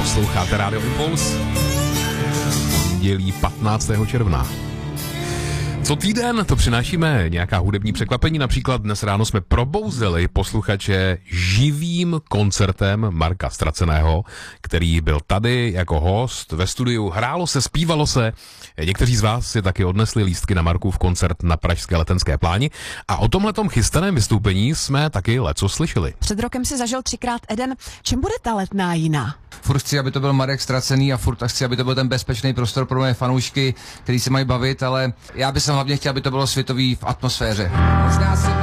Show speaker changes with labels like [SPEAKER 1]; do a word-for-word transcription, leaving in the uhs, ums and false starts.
[SPEAKER 1] Posloucháte Rádio Impuls. Dělí patnáctého června. Co týden to přinášíme nějaká hudební překvapení. Například dnes ráno jsme probouzeli posluchače živým koncertem Marka Ztraceného, který byl tady jako host ve studiu. Hrálo se, zpívalo se. Někteří z vás si taky odnesli lístky na Markův koncert na pražské Letenské pláni a o tomhletom chystaném vystoupení jsme taky leco slyšeli.
[SPEAKER 2] Před rokem si zažil třikrát Eden. Čím bude ta Letná jiná?
[SPEAKER 3] Furt chci, aby to byl Marek Ztracený a furt chci, aby to byl ten bezpečný prostor pro moje fanoušky, který se mají bavit, ale já bych hlavně chtěl, aby to bylo světový v atmosféře. Možná si